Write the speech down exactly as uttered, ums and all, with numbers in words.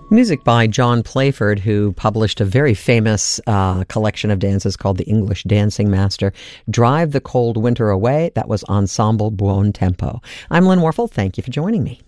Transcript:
Music by John Playford, who published a very famous uh, collection of dances called The English Dancing Master. Drive the Cold Winter Away. That was Ensemble Buon Tempo. I'm Lynn Warfel. Thank you for joining me.